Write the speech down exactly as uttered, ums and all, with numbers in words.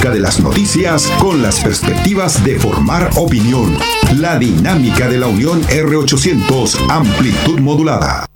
dinámica de las noticias con las perspectivas de formar opinión. La dinámica de la Unión R ochocientos, amplitud modulada.